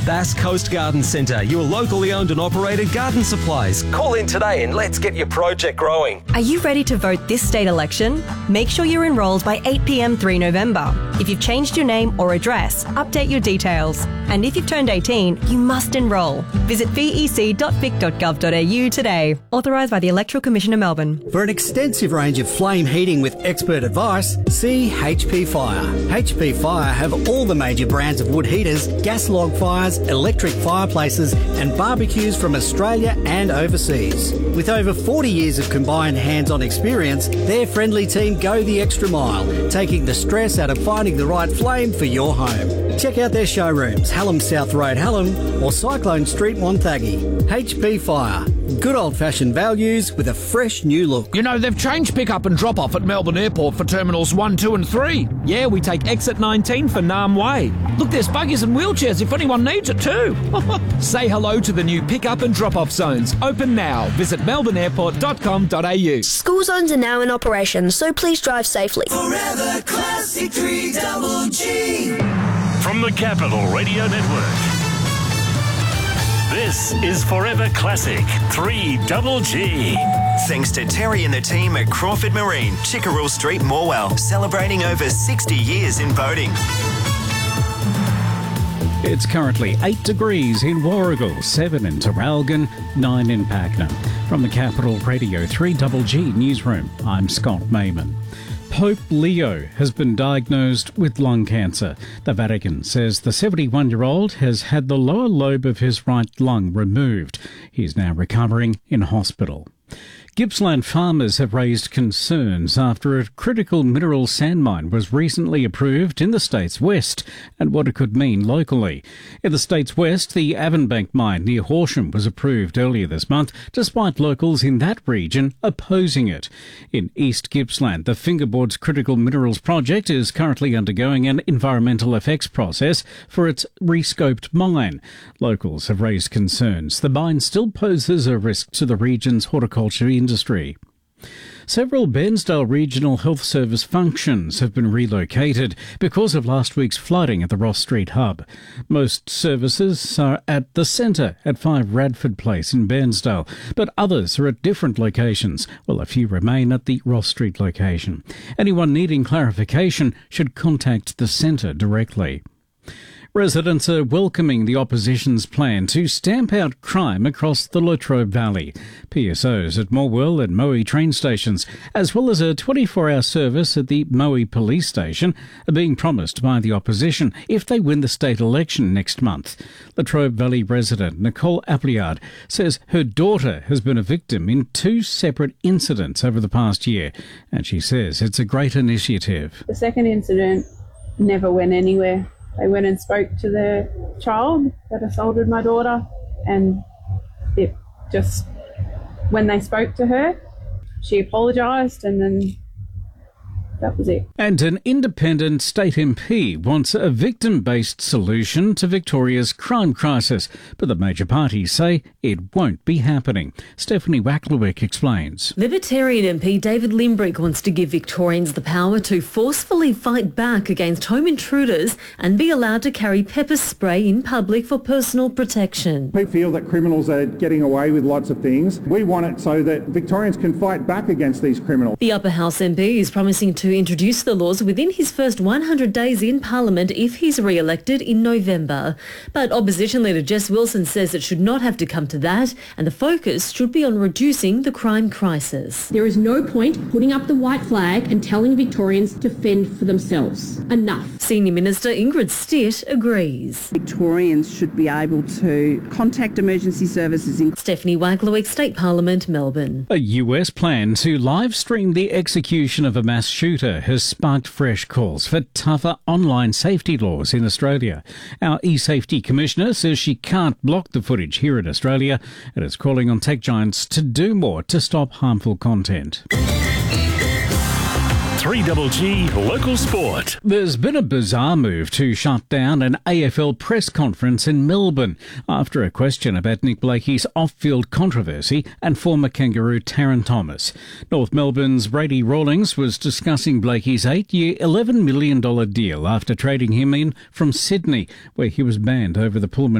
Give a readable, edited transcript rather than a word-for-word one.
Bass Coast Garden Centre, your locally owned and operated garden supplies. Call in today and let's get your project growing. Are you ready to vote this state election? Make sure you're enrolled by 8 p.m. 3 November. If you've changed your name or address, update your details. And if you've turned 18, you must enrol. Visit vec.vic.gov.au today. Authorised by the Electoral Commission of Melbourne. For an extensive range of flame heating with expert advice, see HP Fire. HP Fire have all the major brands of wood heaters, gas log fires, electric fireplaces and barbecues from Australia and overseas. With over 40 years of combined hands-on experience, their friendly team go the extra mile, taking the stress out of finding the right flame for your home. Check out their showrooms, Hallam South Road, Hallam, or Cyclone Street, Wonthaggi. HP Fire. Good old-fashioned values with a fresh new look. You know, they've changed pick-up and drop-off at Melbourne Airport for Terminals 1, 2 and 3. Yeah, we take exit 19 for Nam Way. Look, there's buggies and wheelchairs if anyone needs it too. Say hello to the new pick-up and drop-off zones. Open now. Visit melbourneairport.com.au. School zones are now in operation, so please drive safely. Forever Classic 3GG. From the Capital Radio Network, this is Forever Classic 3GG. Thanks to Terry and the team at Crawford Marine, Chickerell Street, Morwell, celebrating over 60 years in boating. It's currently 8 degrees in Warragul, 7 in Terralgan, 9 in Pakenham. From the Capital Radio 3GG newsroom, I'm Scott Mayman. Pope Leo has been diagnosed with lung cancer. The Vatican says the 71-year-old has had the lower lobe of his right lung removed. He's now recovering in hospital. Gippsland farmers have raised concerns after a critical mineral sand mine was recently approved in the state's west and what it could mean locally. In the state's west, the Avonbank mine near Horsham was approved earlier this month, despite locals in that region opposing it. In East Gippsland, the Fingerboards Critical Minerals Project is currently undergoing an environmental effects process for its rescoped mine. Locals have raised concerns the mine still poses a risk to the region's horticulture industry. Several Bairnsdale Regional Health Service functions have been relocated because of last week's flooding at the Ross Street hub. Most services are at the centre at 5 Radford Place in Bairnsdale, but others are at different locations, while a few remain at the Ross Street location. Anyone needing clarification should contact the centre directly. Residents are welcoming the opposition's plan to stamp out crime across the Latrobe Valley. PSOs at Morwell and Moe train stations, as well as a 24-hour service at the Moe police station, are being promised by the opposition if they win the state election next month. Latrobe Valley resident Nicole Appleyard says her daughter has been a victim in 2 separate incidents over the past year, and she says it's a great initiative. The second incident never went anywhere. They went and spoke to the child that assaulted my daughter, and it just, when they spoke to her, she apologised, and then that was it. And an independent state MP wants a victim-based solution to Victoria's crime crisis, but the major parties say it won't be happening. Stephanie Wacklewick explains. Libertarian MP David Limbrick wants to give Victorians the power to forcefully fight back against home intruders and be allowed to carry pepper spray in public for personal protection. We feel that criminals are getting away with lots of things. We want it so that Victorians can fight back against these criminals. The Upper House MP is promising to introduce the laws within his first 100 days in Parliament if he's re-elected in November. But opposition leader Jess Wilson says it should not have to come to that, and the focus should be on reducing the crime crisis. There is no point putting up the white flag and telling Victorians to fend for themselves. Enough. Senior Minister Ingrid Stitt agrees. Victorians should be able to contact emergency services. Stephanie Wacklewick, State Parliament, Melbourne. A US plan to live stream the execution of a mass shooter has sparked fresh calls for tougher online safety laws in Australia. Our eSafety Commissioner says she can't block the footage here in Australia and is calling on tech giants to do more to stop harmful content. 3GG Local Sport. There's been a bizarre move to shut down an AFL press conference in Melbourne after a question about Nick Blakey's off-field controversy and former Kangaroo Taron Thomas. North Melbourne's Brady Rawlings was discussing Blakey's 8-year $11 million deal after trading him in from Sydney, where he was banned over the Pullman